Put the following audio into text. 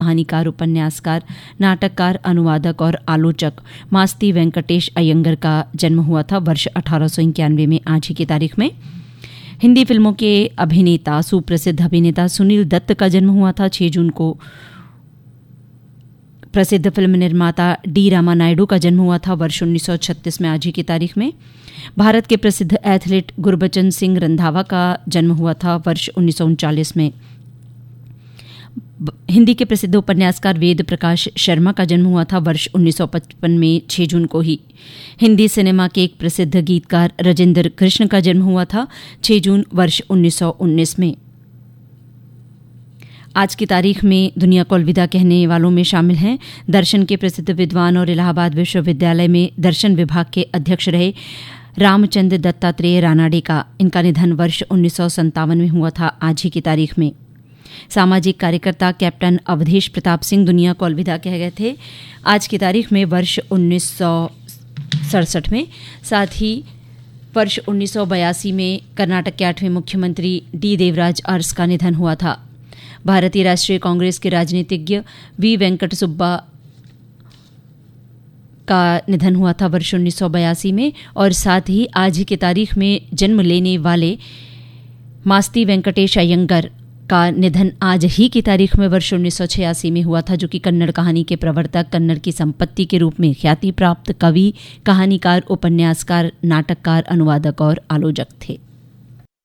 कहानीकार, उपन्यासकार, नाटककार, अनुवादक और आलोचक मास्ती वेंकटेश अयंगर का जन्म हुआ था वर्ष 1891 में आज ही की तारीख में। हिंदी फिल्मों के अभिनेता, सुप्रसिद्ध अभिनेता सुनील दत्त का जन्म हुआ था 6 जून को। प्रसिद्ध फिल्म निर्माता डी रामानायडू का जन्म हुआ था वर्ष 1936 में आज ही की तारीख में। भारत के प्रसिद्ध एथलीट गुरबचन सिंह रंधावा का जन्म हुआ था वर्ष 1939 में। हिंदी के प्रसिद्ध उपन्यासकार वेद प्रकाश शर्मा का जन्म हुआ था वर्ष 1955 में 6 जून को ही। हिंदी सिनेमा के एक प्रसिद्ध गीतकार राजेंद्र कृष्ण का जन्म हुआ था 6 जून वर्ष 1919 में। आज की तारीख में दुनिया को अलविदा कहने वालों में शामिल हैं दर्शन के प्रसिद्ध विद्वान और इलाहाबाद विश्वविद्यालय में दर्शन विभाग के अध्यक्ष रहे रामचंद्र दत्तात्रेय रानाडे का। इनका निधन वर्ष 1957 में हुआ था आज ही की तारीख में। सामाजिक कार्यकर्ता कैप्टन अवधेश प्रताप सिंह दुनिया को अलविदा कह गए थे आज की तारीख में वर्ष 1967 में। साथ ही वर्ष 1982 में कर्नाटक के 8वें मुख्यमंत्री डी देवराज अरस का निधन हुआ था। भारतीय राष्ट्रीय कांग्रेस के राजनीतिज्ञ वी वेंकट सुब्बा का निधन हुआ था वर्ष 1982 में। और साथ ही आज ही की तारीख में जन्म लेने वाले मास्ती वेंकटेश अयंगर का निधन आज ही की तारीख में वर्ष 1986 में हुआ था, जो कि कन्नड़ कहानी के प्रवर्तक, कन्नड़ की संपत्ति के रूप में ख्याति प्राप्त कवि, कहानीकार, उपन्यासकार, नाटककार, अनुवादक और आलोचक थे।